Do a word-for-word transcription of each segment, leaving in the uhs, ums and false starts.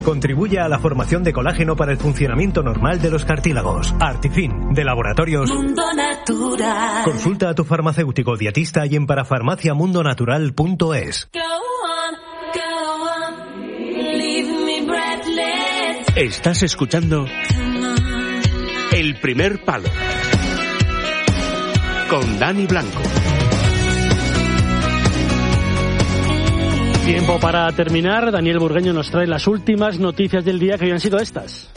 Contribuye a la formación de colágeno para el funcionamiento normal de los cartílagos. Artifin, de Laboratorios Mundo Natural. Consulta a tu farmacéutico dietista y en parafarmacia mundo natural punto es. Estás escuchando El Primer Palo con Dani Blanco. Tiempo para terminar. Daniel Burgueño nos trae las últimas noticias del día, que habían sido estas.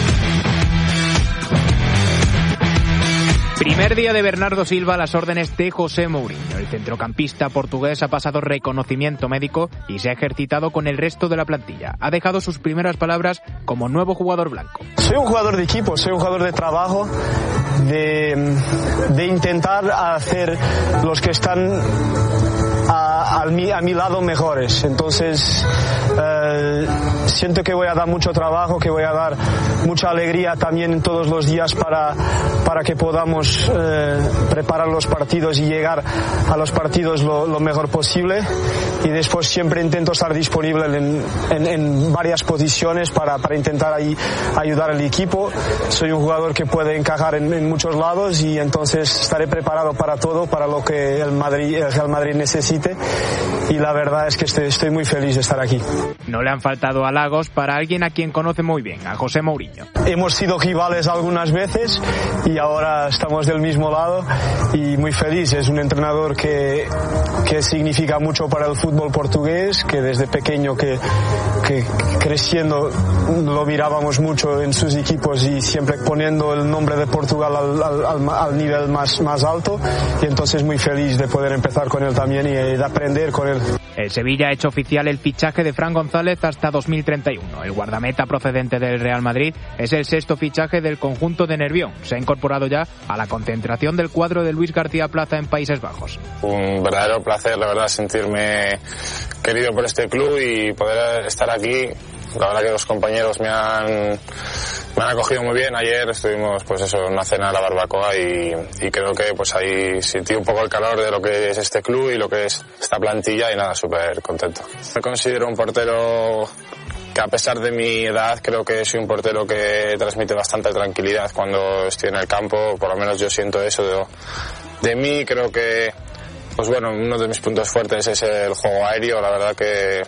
Primer día de Bernardo Silva a las órdenes de José Mourinho. El centrocampista portugués ha pasado reconocimiento médico y se ha ejercitado con el resto de la plantilla. Ha dejado sus primeras palabras como nuevo jugador blanco. Soy un jugador de equipo, soy un jugador de trabajo, de, de intentar hacer los que están a, a, mi, a mi lado mejores. Entonces eh, siento que voy a dar mucho trabajo, que voy a dar mucha alegría también todos los días para, para que podamos eh, preparar los partidos y llegar a los partidos lo, lo mejor posible. Y después siempre intento estar disponible en, en, en varias posiciones para, para intentar ahí ayudar al equipo. Soy un jugador que puede encajar en, en muchos lados y entonces estaré preparado para todo, para lo que el Madrid, el Real Madrid necesite. Y la verdad es que estoy, estoy muy feliz de estar aquí. No le han faltado halagos para alguien a quien conoce muy bien, a José Mourinho. Hemos sido rivales algunas veces y ahora estamos del mismo lado y muy feliz. Es un entrenador que, que significa mucho para el fútbol portugués, que desde pequeño que, que creciendo lo mirábamos mucho en sus equipos y siempre poniendo el nombre de Portugal al, al, al nivel más, más alto, y entonces muy feliz de poder empezar con él también y de aprender con él. El Sevilla ha hecho oficial el fichaje de Fran González hasta dos mil treinta y uno. El guardameta procedente del Real Madrid es el sexto fichaje del conjunto de Nervión. Se ha incorporado ya a la concentración del cuadro de Luis García Plaza en Países Bajos. Un verdadero placer, la verdad, sentirme querido por este club y poder estar aquí. La verdad que los compañeros me han, me han acogido muy bien. Ayer estuvimos, pues eso, en una cena de la barbacoa y, y creo que pues ahí sentí un poco el calor de lo que es este club y lo que es esta plantilla y nada, súper contento. Me considero un portero que a pesar de mi edad creo que soy un portero que transmite bastante tranquilidad cuando estoy en el campo, por lo menos yo siento eso de, de mí. Creo que, pues bueno, uno de mis puntos fuertes es el juego aéreo. La verdad que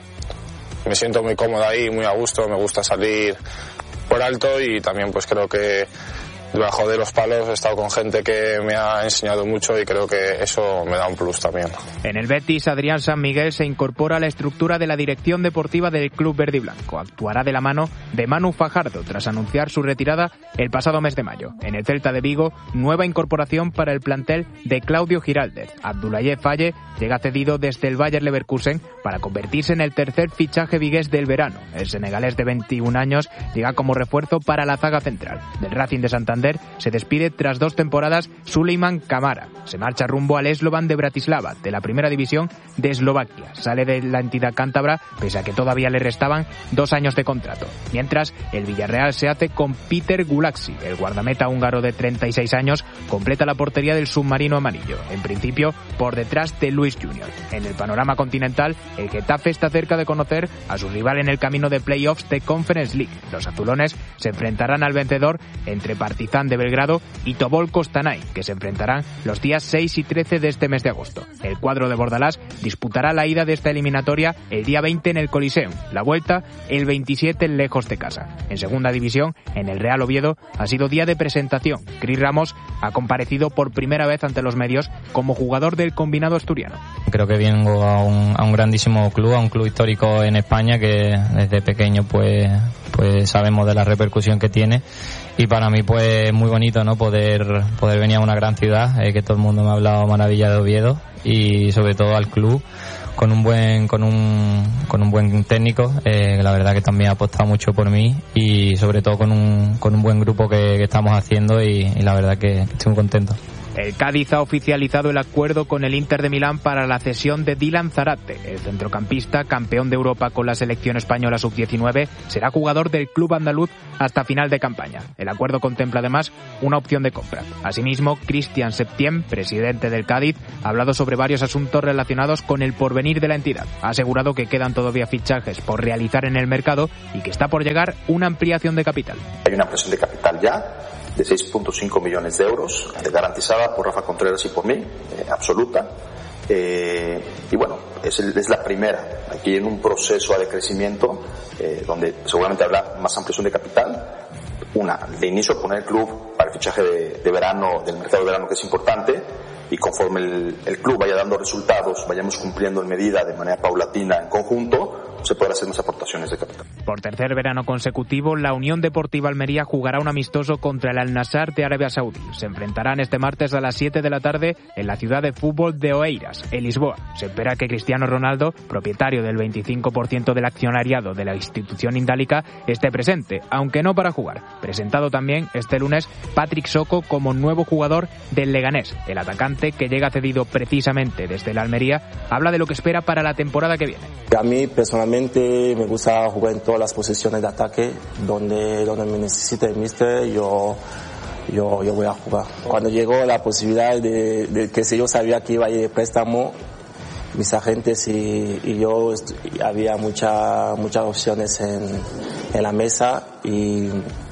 me siento muy cómodo ahí, muy a gusto, me gusta salir por alto y también pues creo que debajo de los palos he estado con gente que me ha enseñado mucho y creo que eso me da un plus también. En el Betis, Adrián San Miguel se incorpora a la estructura de la dirección deportiva del club verde y blanco. Actuará de la mano de Manu Fajardo tras anunciar su retirada el pasado mes de mayo. En el Celta de Vigo, nueva incorporación para el plantel de Claudio Giraldez. Abdoulaye Faye llega cedido desde el Bayer Leverkusen para convertirse en el tercer fichaje vigués del verano. El senegalés de veintiún años llega como refuerzo para la zaga central. Del Racing de Santander se despide tras dos temporadas Suleiman Kamara. Se marcha rumbo al Slovan de Bratislava, de la primera división de Eslovaquia. Sale de la entidad cántabra, pese a que todavía le restaban dos años de contrato. Mientras, el Villarreal se hace con Peter Gulaxi. El guardameta húngaro de treinta y seis años completa la portería del submarino amarillo, en principio por detrás de Luis Junior. En el panorama continental, el Getafe está cerca de conocer a su rival en el camino de playoffs de Conference League. Los azulones se enfrentarán al vencedor entre Partizan de Belgrado y Tobol Kostanay, que se enfrentarán los días seis y trece de este mes de agosto. El cuadro de Bordalás disputará la ida de esta eliminatoria el día veinte en el Coliseum, la vuelta el veintisiete lejos de casa. En segunda división, en el Real Oviedo, ha sido día de presentación. Cris Ramos ha comparecido por primera vez ante los medios como jugador del combinado asturiano. Creo que vengo a un, a un grandísimo club, a un club histórico en España que desde pequeño pues, pues sabemos de la repercusión que tiene. Y para mí pues es muy bonito, ¿no? Poder poder venir a una gran ciudad, eh, que todo el mundo me ha hablado maravilla de Oviedo, y sobre todo al club con un buen con un con un buen técnico, eh, que la verdad que también ha apostado mucho por mí, y sobre todo con un con un buen grupo que, que estamos haciendo, y, y la verdad que estoy muy contento. El Cádiz ha oficializado el acuerdo con el Inter de Milán para la cesión de Dylan Zarate. El centrocampista, campeón de Europa con la selección española sub diecinueve, será jugador del club andaluz hasta final de campaña. El acuerdo contempla además una opción de compra. Asimismo, Cristian Septien, presidente del Cádiz, ha hablado sobre varios asuntos relacionados con el porvenir de la entidad. Ha asegurado que quedan todavía fichajes por realizar en el mercado y que está por llegar una ampliación de capital. Hay una ampliación de capital ya de seis punto cinco millones de euros, garantizada por Rafa Contreras y por mí, eh, absoluta. Eh, y bueno, es, el, es la primera, aquí en un proceso de crecimiento, eh, donde seguramente habrá más ampliación de capital. Una, de inicio poner el club para el fichaje de, de verano, del mercado de verano, que es importante, y conforme el, el club vaya dando resultados, vayamos cumpliendo en medida de manera paulatina en conjunto, se podrán hacer más aportaciones de capital. Por tercer verano consecutivo, la Unión Deportiva Almería jugará un amistoso contra el Al-Nassr de Arabia Saudí. Se enfrentarán este martes a las siete de la tarde en la ciudad de fútbol de Oeiras, en Lisboa. Se espera que Cristiano Ronaldo, propietario del veinticinco por ciento del accionariado de la institución indálica, esté presente, aunque no para jugar. Presentado también este lunes Patrick Soko como nuevo jugador del Leganés. El atacante, que llega cedido precisamente desde la Almería, habla de lo que espera para la temporada que viene. A mí personalmente me gusta jugar en todas las posiciones de ataque, donde, donde me necesite el míster, yo, yo, yo voy a jugar. Cuando llegó la posibilidad de, de que si yo sabía que iba a ir de préstamo, mis agentes y, y yo, había mucha, muchas opciones en, en la mesa, y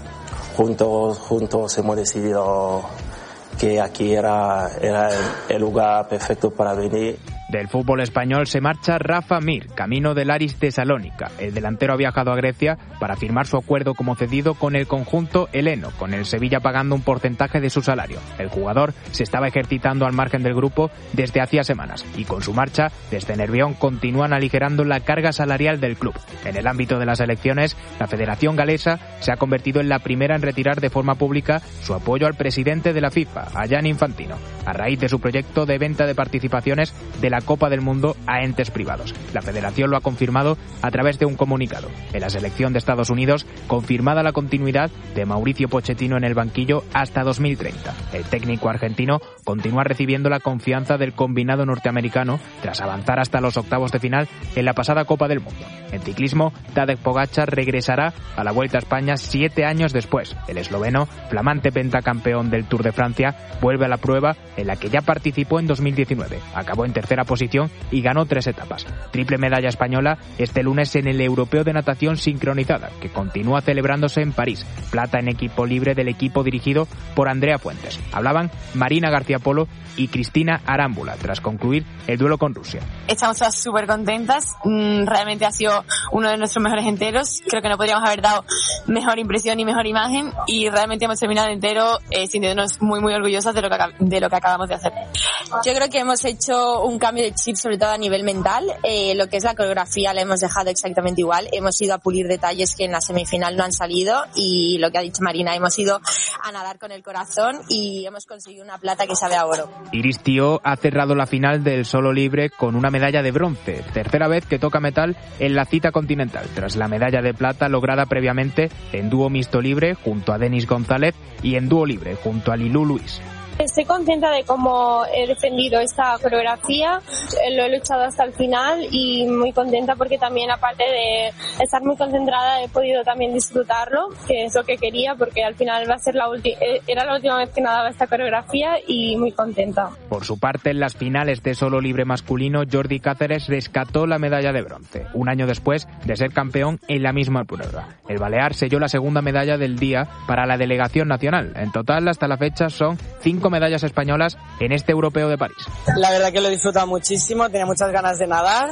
juntos, juntos hemos decidido que aquí era, era el, el lugar perfecto para venir. Del fútbol español se marcha Rafa Mir, camino del Aris de Salónica. El delantero ha viajado a Grecia para firmar su acuerdo como cedido con el conjunto heleno, con el Sevilla pagando un porcentaje de su salario. El jugador se estaba ejercitando al margen del grupo desde hacía semanas, y con su marcha, desde Nervión continúan aligerando la carga salarial del club. En el ámbito de las elecciones, la Federación Galesa se ha convertido en la primera en retirar de forma pública su apoyo al presidente de la FIFA, a Gianni Infantino, a raíz de su proyecto de venta de participaciones de la Copa del Mundo a entes privados. La federación lo ha confirmado a través de un comunicado. En la selección de Estados Unidos, confirmada la continuidad de Mauricio Pochettino en el banquillo hasta dos mil treinta. El técnico argentino continúa recibiendo la confianza del combinado norteamericano tras avanzar hasta los octavos de final en la pasada Copa del Mundo. En ciclismo, Tadej Pogačar regresará a la Vuelta a España siete años después. El esloveno, flamante pentacampeón del Tour de Francia, vuelve a la prueba en la que ya participó en dos mil diecinueve. Acabó en tercera posición y ganó tres etapas. Triple medalla española este lunes en el Europeo de Natación Sincronizada, que continúa celebrándose en París. Plata en equipo libre del equipo dirigido por Andrea Fuentes. Hablaban Marina García Polo y Cristina Arámbula tras concluir el duelo con Rusia. Estamos todas súper contentas. Realmente ha sido uno de nuestros mejores enteros. Creo que no podríamos haber dado mejor impresión y mejor imagen, y realmente hemos terminado entero eh, sintiéndonos muy muy orgullosas de lo que de lo que acabamos de hacer. Yo creo que hemos hecho un cambio de chip, sobre todo a nivel mental. Eh, lo que es la coreografía la hemos dejado exactamente igual. Hemos ido a pulir detalles que en la semifinal no han salido, y lo que ha dicho Marina, hemos ido a nadar con el corazón y hemos conseguido una plata que sabe a oro. Iris Tío ha cerrado la final del solo libre con una medalla de bronce, tercera vez que toca metal en la cita continental, tras la medalla de plata lograda previamente en dúo mixto libre junto a Denis González y en dúo libre junto a Lilú Luis. Estoy contenta de cómo he defendido esta coreografía, lo he luchado hasta el final y muy contenta porque también, aparte de estar muy concentrada, he podido también disfrutarlo, que es lo que quería, porque al final va a ser la última, era la última vez que nadaba esta coreografía, y muy contenta. Por su parte, en las finales de solo libre masculino, Jordi Cáceres rescató la medalla de bronce, un año después de ser campeón en la misma prueba. El balear selló la segunda medalla del día para la delegación nacional. En total, hasta la fecha, son cinco medallas españolas en este europeo de París. La verdad que lo he disfrutado muchísimo, tenía muchas ganas de nadar,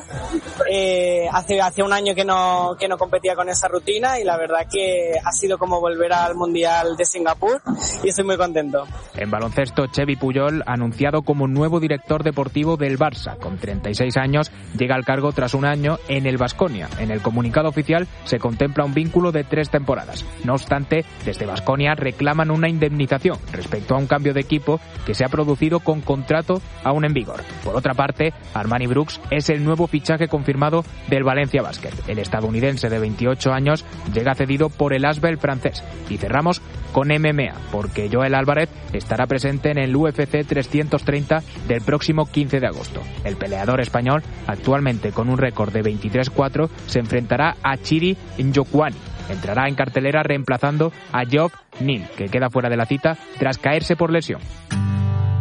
eh, hace, hace un año que no, que no competía con esa rutina, y la verdad que ha sido como volver al Mundial de Singapur, y estoy muy contento. En baloncesto, Xevi Puyol, anunciado como nuevo director deportivo del Barça, con treinta y seis años, llega al cargo tras un año en el Baskonia. En el comunicado oficial se contempla un vínculo de tres temporadas. No obstante, desde Baskonia reclaman una indemnización respecto a un cambio de equipo equipo que se ha producido con contrato aún en vigor. Por otra parte, Armani Brooks es el nuevo fichaje confirmado del Valencia Basket. El estadounidense de veintiocho años llega cedido por el Asvel francés. Y cerramos con M M A, porque Joel Álvarez estará presente en el U F C trescientos treinta del próximo quince de agosto. El peleador español, actualmente con un récord de veintitrés cuatro, se enfrentará a Chiri Njokuani. Entrará en cartelera reemplazando a Geoff Neal, que queda fuera de la cita tras caerse por lesión.